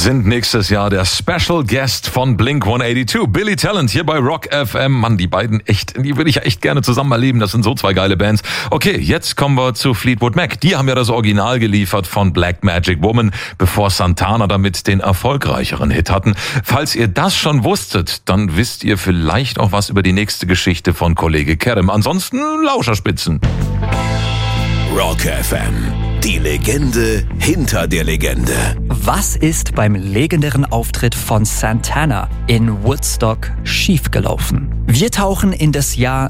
sind nächstes Jahr der Special Guest von Blink-182. Billy Talent hier bei Rock FM. Mann, die beiden die würde ich ja echt gerne zusammen erleben. Das sind so zwei geile Bands. Okay, jetzt kommen wir zu Fleetwood Mac. Die haben ja das Original geliefert von Black Magic Woman, bevor Santana damit den erfolgreicheren Hit hatten. Falls ihr das schon wusstet, dann wisst ihr vielleicht auch was über die nächste Geschichte von Kollege Kerem. Ansonsten Lauscherspitzen. Rock FM. Die Legende hinter der Legende. Was ist beim legendären Auftritt von Santana in Woodstock schiefgelaufen? Wir tauchen in das Jahr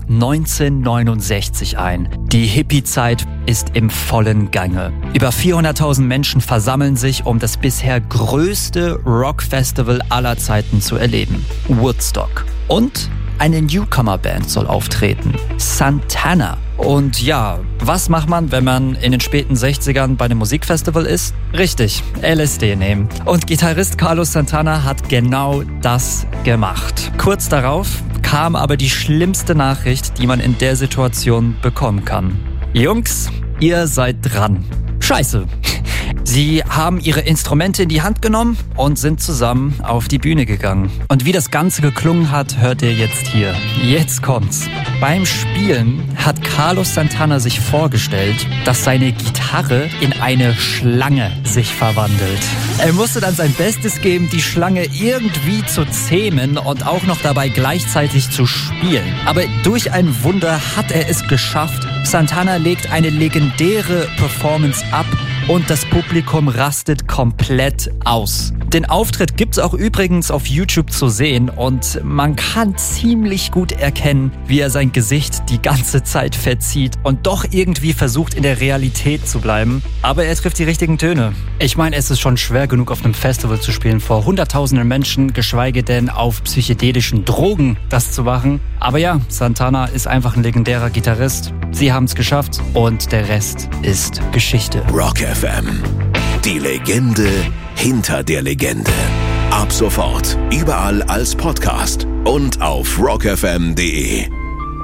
1969 ein. Die Hippie-Zeit ist im vollen Gange. Über 400.000 Menschen versammeln sich, um das bisher größte Rockfestival aller Zeiten zu erleben. Woodstock. Und eine Newcomer-Band soll auftreten. Santana. Und ja, was macht man, wenn man in den späten 60ern bei einem Musikfestival ist? Richtig, LSD nehmen. Und Gitarrist Carlos Santana hat genau das gemacht. Kurz darauf kam aber die schlimmste Nachricht, die man in der Situation bekommen kann. Jungs, ihr seid dran. Scheiße. Sie haben ihre Instrumente in die Hand genommen und sind zusammen auf die Bühne gegangen. Und wie das Ganze geklungen hat, hört ihr jetzt hier. Jetzt kommt's. Beim Spielen hat Carlos Santana sich vorgestellt, dass seine Gitarre in eine Schlange sich verwandelt. Er musste dann sein Bestes geben, die Schlange irgendwie zu zähmen und auch noch dabei gleichzeitig zu spielen. Aber durch ein Wunder hat er es geschafft. Santana legt eine legendäre Performance ab und das Publikum rastet komplett aus. Den Auftritt gibt's auch übrigens auf YouTube zu sehen und man kann ziemlich gut erkennen, wie er sein Gesicht die ganze Zeit verzieht und doch irgendwie versucht, in der Realität zu bleiben. Aber er trifft die richtigen Töne. Ich meine, es ist schon schwer genug, auf einem Festival zu spielen vor hunderttausenden Menschen, geschweige denn auf psychedelischen Drogen das zu machen. Aber ja, Santana ist einfach ein legendärer Gitarrist. Sie haben es geschafft und der Rest ist Geschichte. Rock FM. Die Legende hinter der Legende. Ab sofort überall als Podcast und auf rockfm.de.